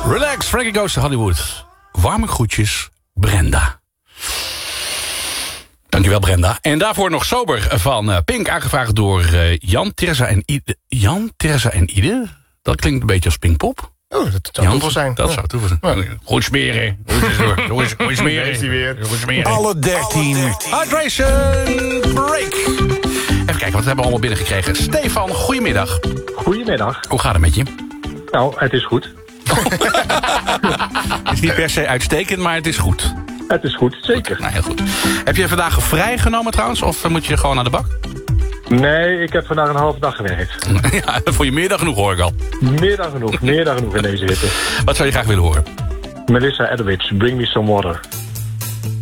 Relax, Frankie Goes to Hollywood. Warme groetjes, Brenda. Dankjewel, Brenda. En daarvoor nog Sober van Pink, aangevraagd door Jan, Teresa en Ide. Jan, Teresa en Ide? Dat klinkt een beetje als Pinkpop. Oh, dat zou toeval zijn. Dat zou toeval zijn. Goed smeren. Goed smeren. Is die weer. Goed smeren. Alle 13. Hydration break. Even kijken, wat hebben we allemaal binnengekregen. Stefan, goedemiddag. Goedemiddag. Hoe gaat het met je? Nou, het is goed. Het is niet per se uitstekend, maar het is goed. Het is goed, zeker. Nou, heel goed. Heb je vandaag vrijgenomen trouwens? Of moet je gewoon aan de bak? Nee, ik heb vandaag een halve dag gewerkt. Ja, voor je meer dan genoeg hoor ik al. Meer dan genoeg in deze hitte. Wat zou je graag willen horen? Melissa Etheridge, Bring Me Some Water.